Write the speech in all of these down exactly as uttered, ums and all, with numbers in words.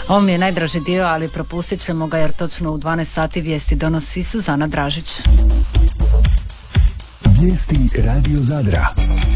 Ovo mi je najdraži dio, ali propustit ćemo ga jer točno u dvanaest sati vijesti donosi Suzana Dražić. Vijesti Radio Zadra.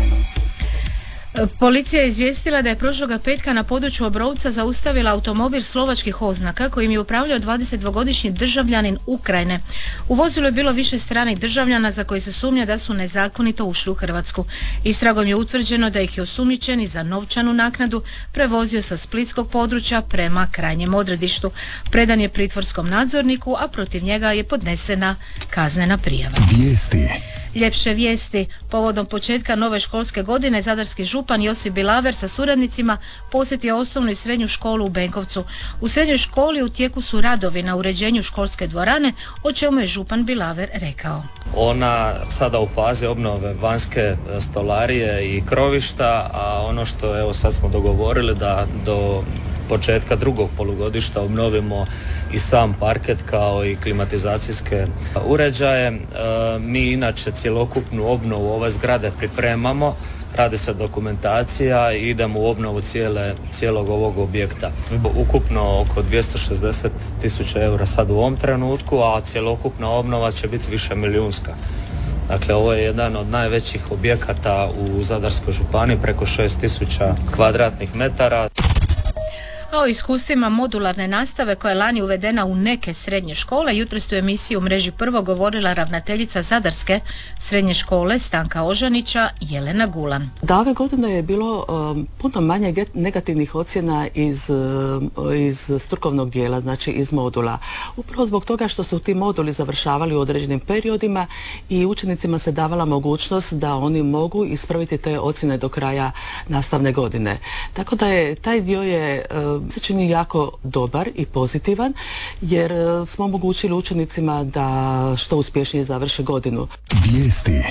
Policija je izvijestila da je prošloga petka na području Obrovca zaustavila automobil slovačkih oznaka kojim je upravljao dvadesetdvogodišnji državljanin Ukrajine. U vozilu je bilo više stranih državljana za koji se sumnja da su nezakonito ušli u Hrvatsku. Istragom je utvrđeno da ih je osumnjičeni za novčanu naknadu prevozio sa splitskog područja prema krajnjem odredištu. Predan je pritvorskom nadzorniku, a protiv njega je podnesena kaznena prijava. Vijesti. Ljepše vijesti. Povodom početka nove školske godine zadarski župan Josip Bilaver sa suradnicima posjetio osnovnu i srednju školu u Benkovcu. U srednjoj školi u tijeku su radovi na uređenju školske dvorane, o čemu je župan Bilaver rekao. Ona sada u fazi obnove vanjske stolarije i krovišta, a ono što evo sad smo dogovorili da do početka drugog polugodišta obnovimo i sam parket kao i klimatizacijske uređaje. E, mi inače cjelokupnu obnovu ove zgrade pripremamo, radi se dokumentacija i idemo u obnovu cijele, cijelog ovog objekta. Ukupno oko dvjesto šezdeset tisuća eura sad u ovom trenutku, a cjelokupna obnova će biti više milijunska. Dakle, ovo je jedan od najvećih objekata u Zadarskoj županiji, preko šest tisuća kvadratnih metara. A o iskustvima modularne nastave koja je lani uvedena u neke srednje škole, jutros u emisiji u mreži Prvo govorila ravnateljica Zadarske srednje škole Stanka Ožanića Jelena Gulan. Da, ove godine je bilo um, puno manje get- negativnih ocjena iz, uh, iz strukovnog dijela, znači iz modula. Upravo zbog toga što su ti moduli završavali u određenim periodima i učenicima se davala mogućnost da oni mogu ispraviti te ocjene do kraja nastavne godine. Tako da je taj dio je uh, se čini jako dobar i pozitivan, jer smo omogućili učenicima da što uspješnije završe godinu. Vijesti.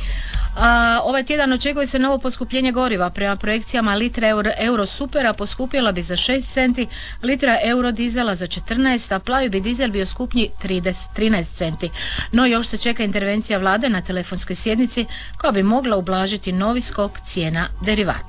A, ovaj tjedan očekuje se novo poskupljenje goriva. Prema projekcijama litra euro, euro supera poskupjela bi za šest centi, litra euro dizela za četrnaest, a plavi bi dizel bio skupnji trinaest centi. No još se čeka intervencija vlade na telefonskoj sjednici koja bi mogla ublažiti novi skok cijena derivata.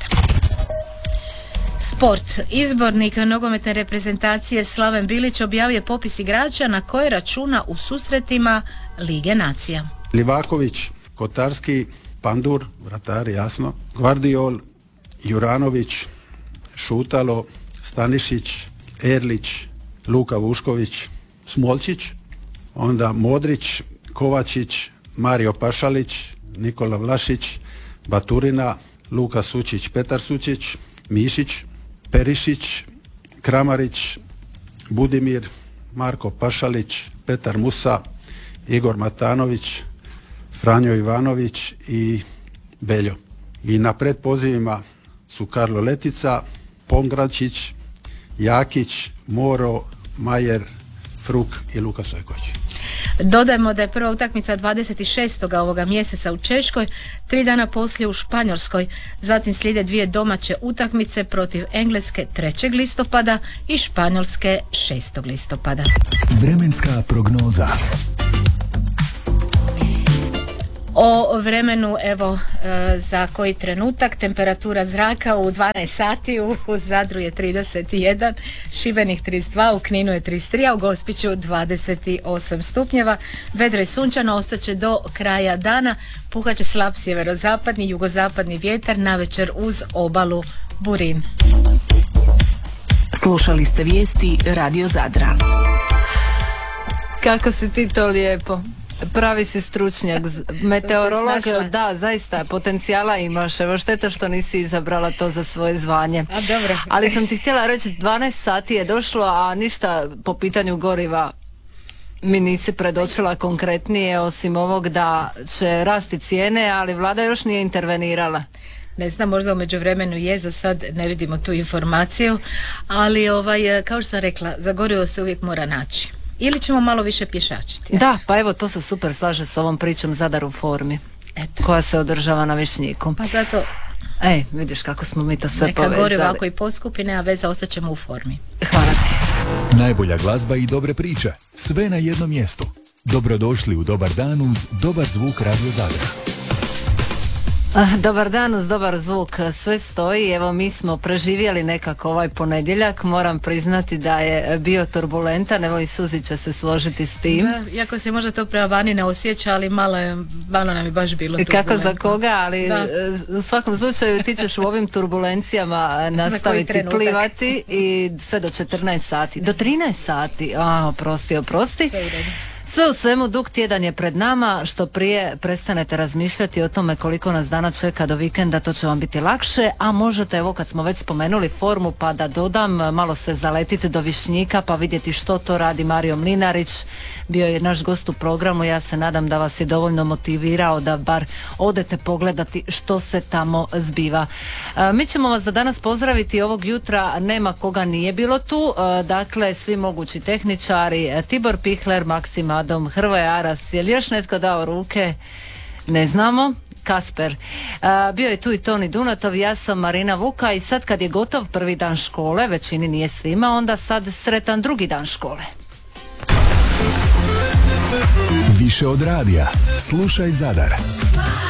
Sport. Izbornik nogometne reprezentacije Slaven Bilić objavio popis igrača na koje računa u susretima Lige nacija. Livaković, Kotarski, Pandur, vratar jasno, Gvardiol, Juranović, Šutalo, Stanišić, Erlić, Luka Vušković, Smolčić, onda Modrić, Kovačić, Mario Pašalić, Nikola Vlašić, Baturina, Luka Sučić, Petar Sučić, Mišić, Perišić, Kramarić, Budimir, Marko Pašalić, Petar Musa, Igor Matanović, Franjo Ivanović i Beljo. I na predpozivima su Karlo Letica, Pongračić, Jakić, Moro, Majer, Fruk i Luka Sojković. Dodajmo da je prva utakmica dvadeset šestog ovoga mjeseca u Češkoj, tri dana poslije u Španjolskoj. Zatim slijede dvije domaće utakmice protiv Engleske trećeg listopada i Španjolske šestog listopada. Vremenska prognoza. O vremenu, evo, e, za koji trenutak. Temperatura zraka u dvanaest sati u, u Zadru je trideset jedan, Šibenik trideset dva, u Kninu je trideset tri, a u Gospiću dvadeset osam stupnjeva. Vedro i sunčano ostaće do kraja dana. Puhat će slab sjeverozapadni, jugozapadni vjetar, navečer uz obalu burin. Slušali ste vijesti Radio Zadra. Kako si ti to lijepo. Pravi si stručnjak, meteorolog, da, zaista, potencijala imaš, evo šteta što nisi izabrala to za svoje zvanje. A dobro. Ali sam ti htjela reći, dvanaest sati je došlo, a ništa po pitanju goriva mi nisi predočila konkretnije, osim ovog da će rasti cijene, ali vlada još nije intervenirala. Ne znam, možda u međuvremenu je, za sad ne vidimo tu informaciju, ali ovaj, kao što sam rekla, za gorivo se uvijek mora naći. Ili ćemo malo više pješačiti. Da, pa evo to se super slaže s ovom pričom Zadar u formi. Eto. Koja se održava na Višnjiku. Pa zato... Ej, vidiš kako smo mi to sve neka povezali. Neka gori ovako i poskupi, nema veze, ostaćemo u formi. Hvala ti. Najbolja glazba i dobre priče. Sve na jednom mjestu. Dobrodošli u Dobar dan uz dobar zvuk Radio Zadra. Dobar dan uz dobar zvuk, sve stoji. Evo, mi smo preživjeli nekako ovaj ponedjeljak. Moram priznati da je bio turbulentan. Evo, i Suzi će se složiti s tim. Da, iako se možda to prema vani ne osjeća, ali malo, je, malo nam je baš bilo turbulentno. Kako za koga, ali da. U svakom slučaju ti ćeš u ovim turbulencijama nastaviti plivati i sve do četrnaest sati. Do trinaest sati. A, oprosti, oprosti. Sve u svemu, dug tjedan je pred nama, što prije prestanete razmišljati o tome koliko nas dana čeka do vikenda, to će vam biti lakše, a možete, evo kad smo već spomenuli formu, pa da dodam, malo se zaletiti do Višnjika pa vidjeti što to radi Mario Mlinarić, bio je naš gost u programu, ja se nadam da vas je dovoljno motivirao da bar odete pogledati što se tamo zbiva. E, mi ćemo vas za danas pozdraviti ovog jutra, nema koga nije bilo tu, e, dakle svi mogući tehničari, Tibor Pihler, Maksim Adom, Hrvoje Aras, je li još netko dao ruke? Ne znamo. Kasper. A, bio je tu i Toni Dunatov, ja sam Marina Vuka i sad kad je gotov prvi dan škole, većini nije svima, onda sad sretan drugi dan škole. Više od radija. Slušaj Zadar.